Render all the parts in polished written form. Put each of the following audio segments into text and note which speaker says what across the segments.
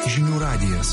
Speaker 1: Žinių radijas.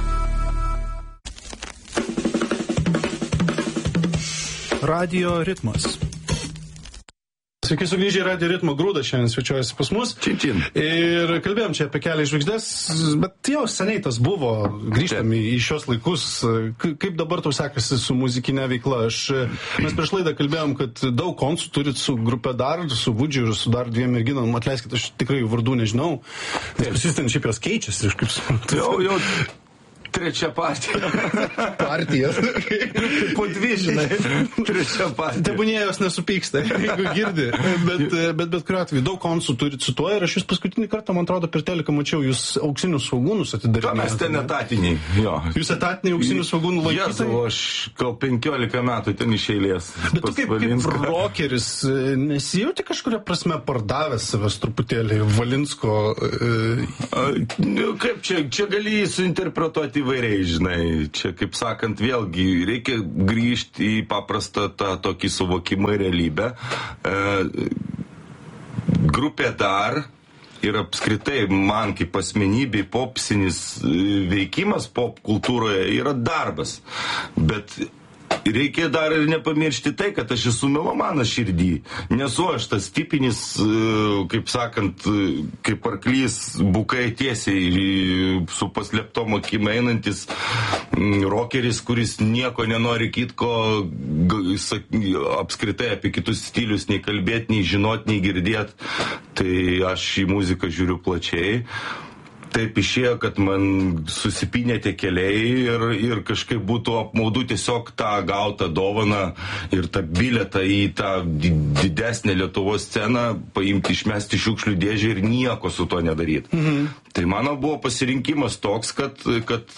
Speaker 1: Radio ritmas. Sveiki sugrįžę į Radio ritmo. Grūdas šiandien svečiuojasi pas mus.
Speaker 2: Čin.
Speaker 1: Ir kalbėjom čia apie Kelią į žvaigždes, bet jau seniai tas buvo. Grįžtam į šios laikus. Kaip dabar tau sekasi su muzikinė veikla? Mes prieš laidą kalbėjom, kad daug koncų turit su grupe Dar, su Vudžiu ir su dar dviem merginom. Atleiskit, aš tikrai jų vardų nežinau. Jūs ten šiaip jos keičiasi, aš kaip suprantu.
Speaker 2: Jau trečia partija.
Speaker 1: Partija.
Speaker 2: Po dvi, žinai. Trečia partija.
Speaker 1: Tebūnie jos nesupyksta, jeigu girdi. Bet kuriuo atveju daug koncų turit su tuo ir aš jūs paskutinį kartą, man atrodo, per teliką mačiau jūs auksinius svogūnus atidarinėjote.
Speaker 2: Mes ten etatiniai, jo.
Speaker 1: Jūs etatiniai auksinių svogūnų laikytai?
Speaker 2: Jėzau, aš gal 15 metų ten iš eilės.
Speaker 1: Bet tu kaip rokeris nesijauti kažkuria prasme pardavęs savęs truputėlį Valinsko?
Speaker 2: Kaip čia gali suinterpretuoti įvairiai, žinai. Čia, kaip sakant, vėlgi reikia grįžti į paprastą tą tokį suvokimą ir realybę. Grupė Dar ir apskritai man kaip asmenybei popsinis veikimas pop kultūroje yra darbas. Bet reikia dar ir nepamiršti tai, kad aš esu melomanas širdį. Nesu aš tas tipinis, kaip sakant, kaip arklys bukai tiesiai su paslėptom akim einantis rokeris, kuris nieko nenori kitko apskritai apie kitus stilius nei kalbėti, nei žinot, nei girdėt. Tai aš į muziką žiūriu plačiai. Taip išėjo, kad man susipynė tie keliai ir kažkaip būtų apmaudu tiesiog tą gautą dovaną ir tą bilietą į tą didesnę Lietuvos sceną paimti, išmesti šiukšlių dėžę ir nieko su to nedaryti. Tai mano buvo pasirinkimas toks, kad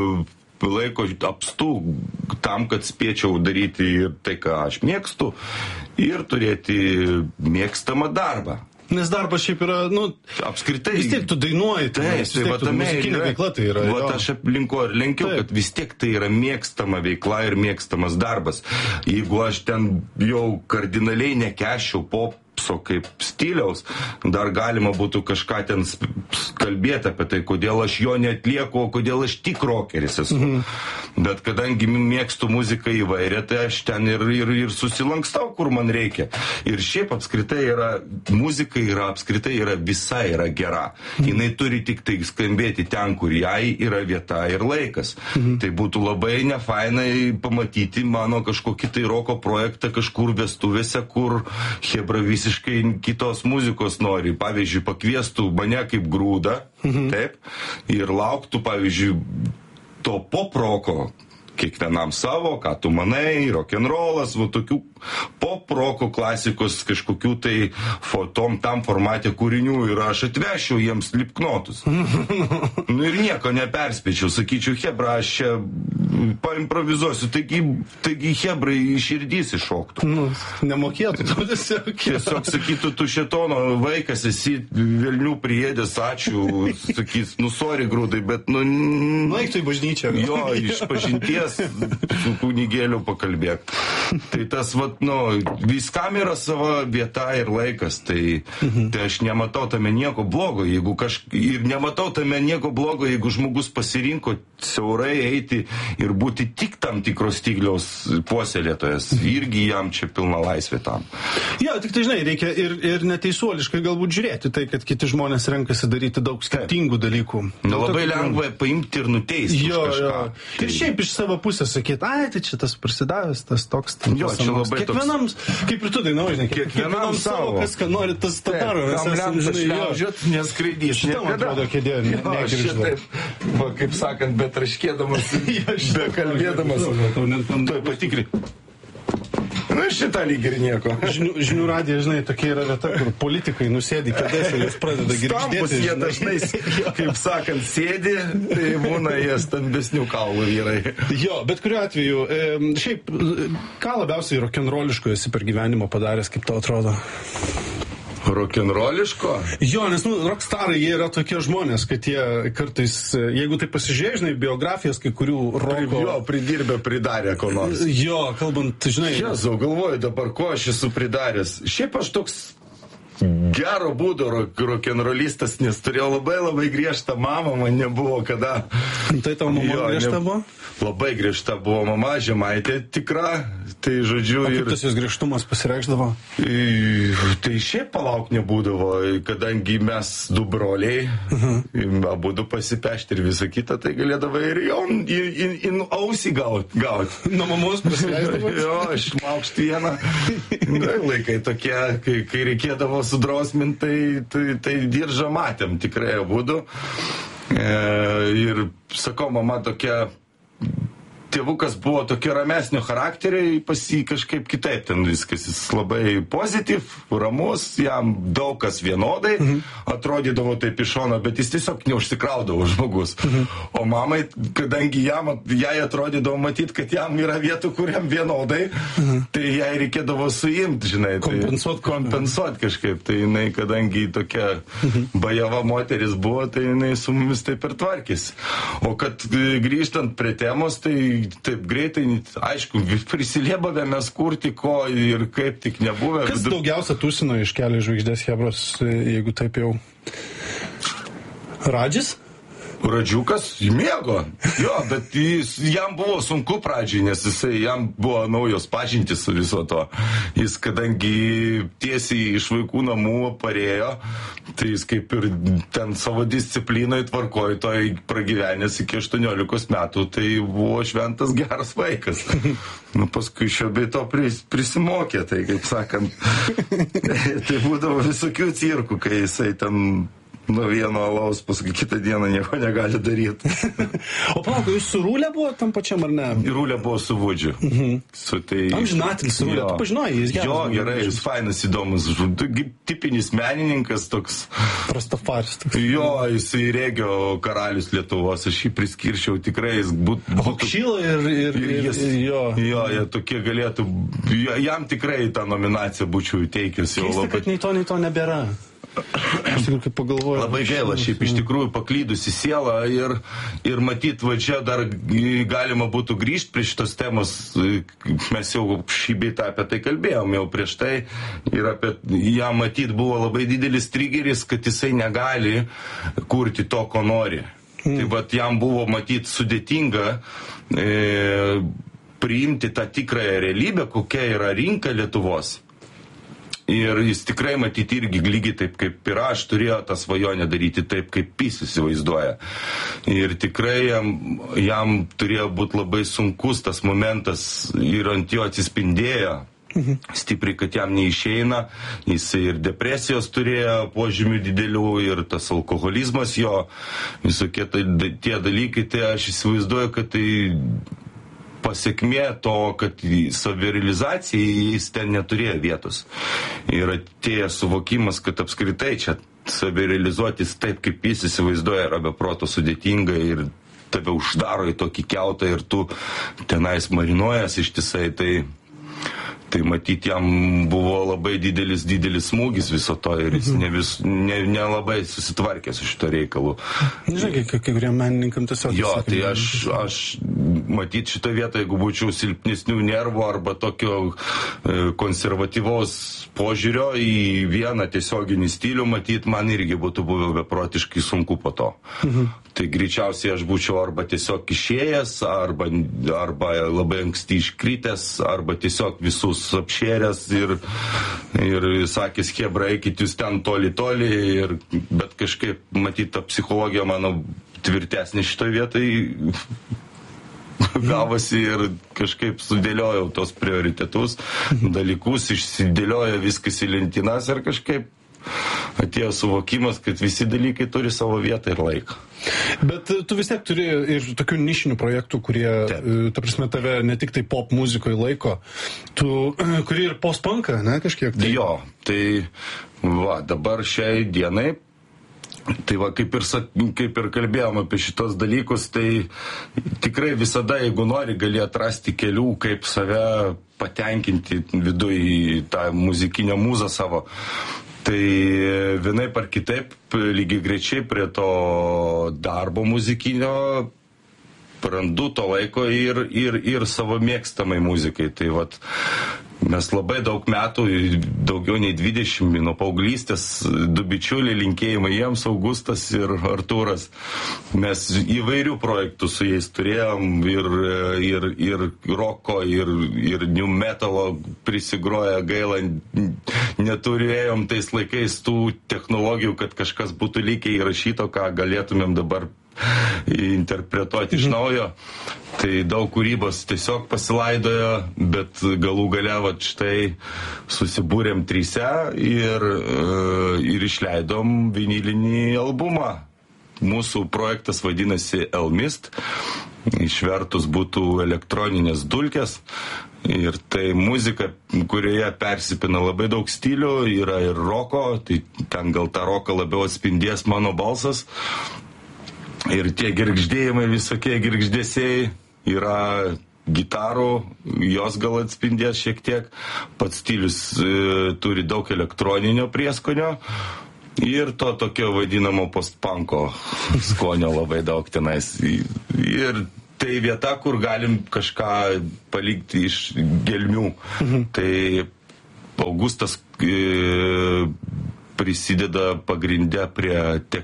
Speaker 2: laiko apstu tam, kad spėčiau daryti ir tai, ką aš mėgstu, ir turėti mėgstamą darbą.
Speaker 1: Nes darbas šiaip yra,
Speaker 2: apskritai.
Speaker 1: Vis tiek tu dainuoji,
Speaker 2: tai
Speaker 1: muzikinė veikla tai yra.
Speaker 2: Aš aplinko ir lenkiau, kad vis tiek tai yra mėgstama veikla ir mėgstamas darbas. Jeigu aš ten jau kardinaliai nekeščiau popso kaip stiliaus, dar galima būtų kažką ten kalbėti apie tai, kodėl aš jo neatlieku, o kodėl aš tik rokeris esu. Bet kadangi mėgstu muziką įvairią, tai aš ten ir susilankstau, kur man reikia. Ir šiaip apskritai muzika apskritai visai yra gera. Jinai turi tik tai skambėti ten, kur jai yra vieta ir laikas. Tai būtų labai nefainai pamatyti mano kažkokį tai roko projektą kažkur vestuvėse, kur hebra visiškai kitos muzikos nori. Pavyzdžiui, pakviestų mane kaip Grūdą, taip, ir lauktų, pavyzdžiui, to pop-roko, kiekvienam savo, ką tu manai, rock'n'rollas, tokių pop-roko klasikos kažkokių tai tam formate kūrinių ir aš atvešiau jiems Slipknotus. Ir nieko neperspėčiau, sakyčiau, hebra, aš čia paimprovizuosiu, taigi hebrai iš širdys iššoktų.
Speaker 1: Nemokėtų.
Speaker 2: Tiesiog sakytų, tu šetono vaikas, esi velnių priėdęs, ačiū, sakys, sorry, Grūdai, bet
Speaker 1: Nueik tu į bažnyčią.
Speaker 2: Jo, iš pažinties su kunigėliu pakalbėk. Tai tas, viskam yra sava vieta ir laikas, tai aš nematau tame nieko blogo, ir nematau tame nieko blogo, jeigu žmogus pasirinko siaurai eiti ir būti tik tam tikros stygliaus puoselėtojas, irgi jam čia pilna laisvė tam.
Speaker 1: Jo, tik tai žinai, reikia ir neteisuoliškai galbūt žiūrėti tai, kad kiti žmonės renkasi daryti daug skirtingų dalykų.
Speaker 2: Labai lengva paimti ir nuteisti už kažką.
Speaker 1: Ir šiaip iš savo pusės sakyti, tai čia tas prasidavęs, tas toks.
Speaker 2: Jo, čia labai
Speaker 1: kiekvienam, kaip ir tu dainauji, žinai, kiekvienam savo, kas ką nori, tas tą daro.
Speaker 2: Tam lemtas šliaužiat, neskraidys.
Speaker 1: Šitam atrodo kėdė, negiržda.
Speaker 2: Kaip sakant, bet raškėdamas, be kalbėdamas. Tuoj patikri. Šitą lyg ir nieko.
Speaker 1: Žinių radija, žinai, tokia yra vieta, kur politikai nusėdi kėdės ir jūs pradeda girgždėti.
Speaker 2: Stambus jie dažnai, kaip sakant, sėdi, tai būna jie stambesnių kaulų vyrai.
Speaker 1: Jo, bet kuriuo atveju, šiaip, ką labiausiai rock'n'rolliško esi per gyvenimą padaręs, kaip tau atrodo?
Speaker 2: Rock'n'rolliško?
Speaker 1: Jo, nes rockstarai, jie yra tokie žmonės, kad jie kartais, jeigu tai pasižiūrėjai, žinai, biografijas kai kurių roko...
Speaker 2: Jo, pridirbė, pridarė ko nors.
Speaker 1: Jo, kalbant, žinai...
Speaker 2: Jėzau, galvoju dabar, ko aš esu pridaręs. Šiaip aš toks gero būdo rokenrolistas, nes turėjau labai griežtą mamą, man nebuvo kada.
Speaker 1: Tai tavo mama griežta buvo?
Speaker 2: Labai griežta buvo mama, žemaitė tikra, tai žodžiu.
Speaker 1: O kaip tas jos griežtumas pasireikšdavo?
Speaker 2: Tai šiaip palauk nebūdavo, kadangi mes du broliai, abudu pasipešti ir visą kitą, tai galėdavo ir į ausį gauti.
Speaker 1: Nuo mamos pasileisdavo?
Speaker 2: Jo, aš maukšt vieną. Laikai tokie, kai reikėdavo sudrosminti, tai diržą matėm tikrai abudu. Ir sakau, mama tokia, tėvukas buvo tokio ramesnio charakterio, pas jį kažkaip kitaip ten viskas, jis labai pozityv, ramus, jam daug kas vienodai atrodydavo taip iš šono, bet jis tiesiog neužsikraudavo žmogus. O mamai, kadangi jai atrodydavo matyti, kad jam yra vietų, kuriam vienodai, tai jai reikėdavo suimti, žinai, kompensuot kažkaip. Tai jinai, kadangi tokia bajava moteris buvo, tai jinai su mumis taip ir tvarkėsi. O kad grįžtant prie temos, tai taip greitai, aišku, prisiliebavėmės kurti ko ir kaip tik nebuvę.
Speaker 1: Kas daugiausia tūsino iš Kelių žvaigždės chebros, jeigu taip jau? Radžis?
Speaker 2: Radžiukas mėgo, jo, bet jam buvo sunku pradžiai, nes jam buvo naujos pažintys su viso to. Jis, kadangi tiesiai iš vaikų namų parėjo, tai jis kaip ir ten savo disciplinoje tvarkoje toj pragyvenęs iki 18 metų, tai buvo šventas geras vaikas. Paskui šio bei to prisimokė, tai kaip sakant, tai būdavo visokių cirkų, kai jisai ten nuo vieno alaus, paskui kitą dieną nieko negali daryti.
Speaker 1: O palauk, jūs su Rūlė buvo tam pačiam, ar ne?
Speaker 2: Rūlė buvo su Vudžiu.
Speaker 1: Amžinatilis Rūlė, tu pažinojai, jis geras.
Speaker 2: Jo, gerai, jis fainas, įdomus, tipinis menininkas toks.
Speaker 1: Rastafaris toks.
Speaker 2: Jo, jisai regio karalius Lietuvos, aš jį priskirčiau tikrai, jis būtų...
Speaker 1: Hokšyla ir jo.
Speaker 2: Jo, jie tokie galėtų, jam tikrai tą nominaciją būčiau įteikęs.
Speaker 1: Keista, kad nei to nebėra. Aš tikrai kaip pagalvoju.
Speaker 2: Labai gaila, šiaip iš tikrųjų paklydusi siela ir matyt, va čia dar galima būtų grįžti prie šitos temos, mes jau šį beitą apie tai kalbėjom jau prieš tai ir apie ją matyt buvo labai didelis trigeris, kad jisai negali kurti to, ko nori. Tai vat jam buvo matyt sudėtinga priimti tą tikrąją realybę, kokia yra rinka Lietuvos. Ir jis tikrai matyti irgi lygiai taip kaip ir aš turėjo tą svajonę daryti taip, kaip jis įsivaizduoja. Ir tikrai jam turėjo būti labai sunkus tas momentas ir ant jo atsispindėjo stipriai, kad jam neišeina. Jis ir depresijos turėjo požymių didelių ir tas alkoholizmas jo, visokie tie dalykai, tai aš įsivaizduoju, kad tai pasiekmė to, kad savirealizacijai jis ten neturėjo vietos. Ir atėjo suvokimas, kad apskritai čia savirealizuotis taip, kaip jis įsivaizduoja, yra be proto sudėtinga ir tave uždaro į tokį kiautą ir tu tenais marinuojas ištisai, tai matyti jam buvo labai didelis smūgis viso to ir jis nelabai susitvarkė su šito reikalu.
Speaker 1: Nežinai, kai kuriem menininkam tiesiog...
Speaker 2: Jo, tai aš matyti šitą vietą, jeigu būčiau silpnesnių nervų arba tokio konservatyvaus požiūrio į vieną tiesioginį stilių, matyti man irgi būtų buvę beprotiškai sunku po to. Tai greičiausiai aš būčiau arba tiesiog išėjęs, arba labai anksti iškritęs, arba tiesiog visus apšėręs ir sakęs, chebra, eikit jūs ten toli, bet kažkaip matyti ta psichologija mano tvirtesnė šitoje vietoj gavosi ir kažkaip sudėliojau tos prioritetus, dalykus, išsidėliojo viskas į lentynas ir kažkaip atėjo suvokimas, kad visi dalykai turi savo vietą ir laiką.
Speaker 1: Bet tu vis tiek turi ir tokių nišinių projektų, kurie, ta prasme, tave ne tik tai pop muzikoje laiko, kuri ir post-punką, ne, kažkiek? Tai...
Speaker 2: Jo, tai va, dabar šiai dienai, tai va, kaip ir kalbėjom apie šitos dalykus, tai tikrai visada, jeigu nori, gali atrasti kelių, kaip save patenkinti viduje tą muzikinę mūzą savo. Tai vienaip ar kitaip, lygiai greičiai prie to darbo muzikinio randu to laiko ir savo mėgstamai muzikai. Tai vat Mes labai daug metų, daugiau nei 20, nuo paauglystės, du bičiuliai, linkėjimai jiems, Augustas ir Artūras. Mes įvairių projektų su jais turėjom ir roko, ir new metalo prisigroję, gaila, neturėjom tais laikais tų technologijų, kad kažkas būtų lygiai įrašyto, ką galėtumėm dabar interpretuoti iš naujo. Tai daug kūrybos tiesiog pasilaidojo, bet galų gale štai susibūrėm 3 ir išleidom vinilinį albumą. Mūsų projektas vadinasi Elmist, išvertus būtų elektroninės dulkės. Ir tai muzika, kurioje persipina labai daug stilių, yra ir roko, tai ten gal tą roką labiau atspindės mano balsas. Ir tie girgždėjimai, visokie girgždėsiai yra gitarų, jos gal atspindės šiek tiek. Pats stilius turi daug elektroninio prieskonio ir to tokio vadinamo postpunko skonio labai daug tenais. Ir tai vieta, kur galim kažką palikti iš gelmių. Tai Augustas prisideda pagrindę prie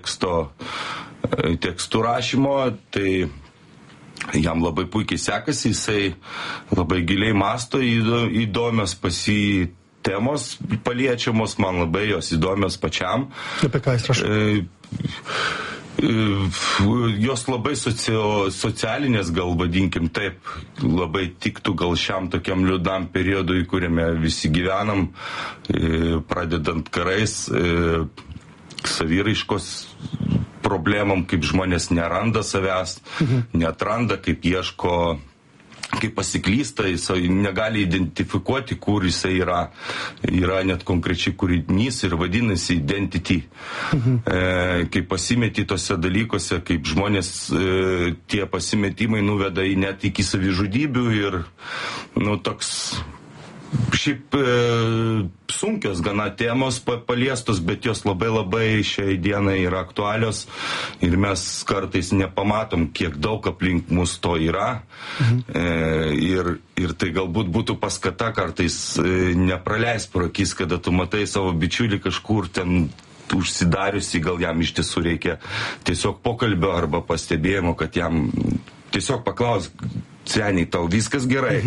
Speaker 2: tekstų rašymo, tai jam labai puikiai sekasi, jisai labai giliai masto, įdomios pas jį temos paliečiamos, man labai jos įdomios pačiam.
Speaker 1: Apie ką jis rašo?
Speaker 2: Jos labai socialinės, gal vadinkim taip, labai tiktų gal šiam tokiam liūdnam periodui, kuriame visi gyvenam, pradedant karais, saviraiškos problemom, kaip žmonės neranda savęs, neatranda, kaip ieško, kaip pasiklysta, jis negali identifikuoti, kur jisai yra. Yra net konkrečiai kūrinys ir vadinasi Identity. Kaip pasimeti tose dalykuose, kaip žmonės tie pasimetimai nuveda į net iki savižudybių ir toks šiaip sunkios gana temos paliestos, bet jos labai šiai dienai yra aktualios ir mes kartais nepamatom, kiek daug aplink mus to yra. Ir tai galbūt būtų paskata kartais nepraleis pro akis, kada tu matai savo bičiulį kažkur ten užsidariusi, gal jam iš tiesų reikia tiesiog pokalbio arba pastebėjimo, kad jam tiesiog paklaus, seniai, tau viskas gerai.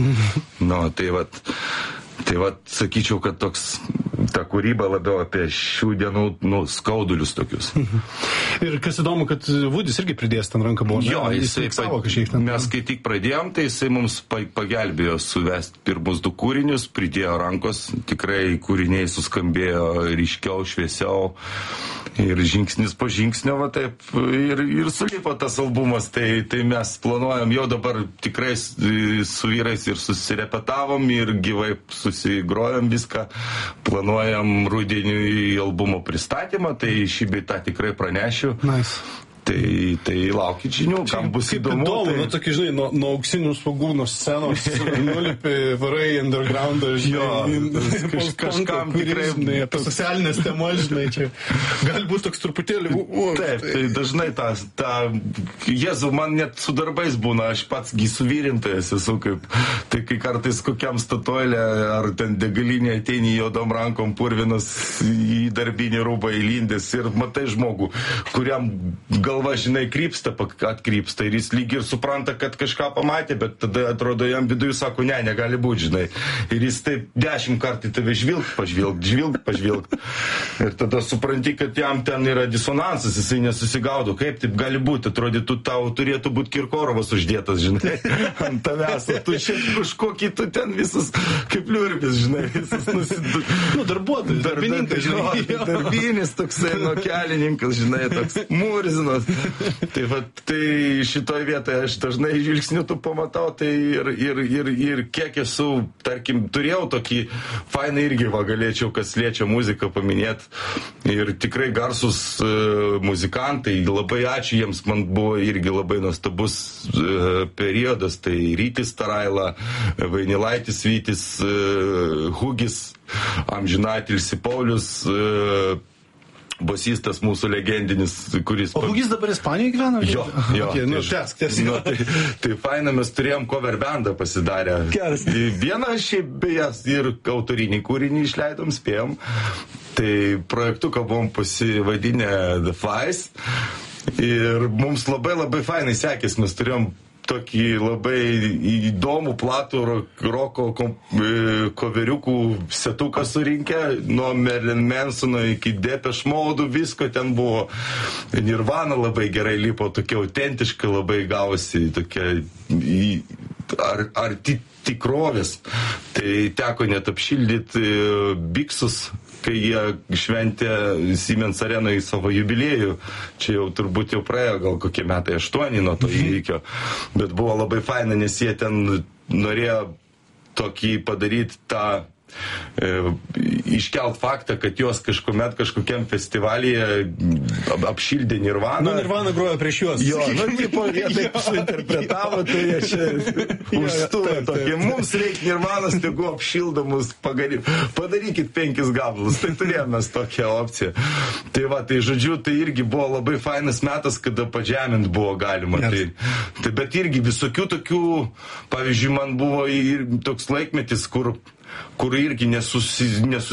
Speaker 2: Tai sakyčiau, kad ta kūryba labiau apie šių dienų skaudulius tokius.
Speaker 1: Ir kas įdomu, kad Vudis irgi pridės ten ranką buvo.
Speaker 2: Jo, mes kai tik pradėjom, tai jisai mums pagelbėjo suvesti pirmus 2 kūrinius, pridėjo rankos, tikrai kūriniai suskambėjo ryškiau, šviesiau. Ir žingsnis po žingsnio, taip, ir sulipo tas albumas, tai mes planuojam, jau dabar tikrai su vyrais ir susirepetavom, ir gyvai susigrojom viską, planuojam rudeniui albumo pristatymą, tai šį bei tą tikrai pranešiu.
Speaker 1: Nice.
Speaker 2: Tai laukit žinių, kam bus įdomu.
Speaker 1: Įdomu, tokia, žinai, nuo auksinių svogūnų scenos nulipi, varai undergroundą, žinai,
Speaker 2: kažkam tikrai,
Speaker 1: apie socialinės temas, žinai, čia galbūt toks truputėlį.
Speaker 2: Taip, tai dažnai Jėzau, man net su darbais būna, aš pats suvyrintojas esu, tai kai kartais kokiam statuolė ar ten degalinė ateini juodom rankom purvinas į darbinį rūbą įlindęs ir matai žmogų, kuriam galva, žinai, atkrypsta ir jis lyg ir supranta, kad kažką pamatė, bet tada atrodo jam viduje sako, negali būti, žinai. Ir jis taip 10 kartų tave žvilgt. Ir tada supranti, kad jam ten yra disonansas, jisai nesusigaudo, kaip taip gali būti, atrodytų, tau turėtų būti Kirkorovas uždėtas, žinai, ant tavęs, o tu šiaip kažkokį, tu ten visas kaip liurbis, žinai, visas
Speaker 1: darbuotojas, darbininkas, žinai.
Speaker 2: Darbinis toksai, kelininkas, žinai, toks murzinas. Tai šitoj vietoje aš dažnai žvilgsniu tu pamatau, tai ir kiek esu, tarkim, turėjau tokį fainą irgi, galėčiau, kas liečia muziką paminėti, ir tikrai garsus muzikantai, labai ačiū jiems, man buvo irgi labai nuostabus periodas, tai Rytis Taraila, Vainilaitis Vytis, Hugis, amžinatilsi Paulius, bosistas mūsų legendinis, kuris...
Speaker 1: O Bugis dabar Ispanijoje gyvena?
Speaker 2: Jo.
Speaker 1: Okay, tęsk.
Speaker 2: Tai faina, mes turėjom cover bandą pasidarę.
Speaker 1: Geras.
Speaker 2: Vieną šiaip beje ir autorinį kūrinį išleidom, spėjom. Tai projektuką buvom pasivadinę The Flies. Ir mums labai labai fainai sekės, mes turėjom tokį labai įdomų platų roko koveriukų setuką surinkę, nuo Marilyn Mansono iki Depeche Mode, visko ten buvo. Nirvana labai gerai lipo, tokia autentiška, labai gausi, tokia arti tikrovės. Tai teko net apšildyti Biksus, kai jie šventė Siemens Arenoje savo jubiliejų. Čia jau turbūt jau praėjo gal kokie metai 8 nuo to įvykio. Bet buvo labai faina, nes jie ten norėjo tokį padaryti tą iškelt faktą, kad jos kažkokiam festivalyje apšildė Nirvaną.
Speaker 1: Nirvana grojo prieš juos.
Speaker 2: Jo, tipo, jie taip suinterpretavo, tai jie čia užstūrė tokį. Mums reikia Nirvanas, tegu apšildomus, padarykit 5 gabalus. Tai turėjome tokią opciją. Tai va, tai žodžiu, tai irgi buvo labai fainas metas, kada padžemint buvo galima. Tai, bet irgi visokių tokių, pavyzdžiui, man buvo ir toks laikmetis, kur irgi nesusi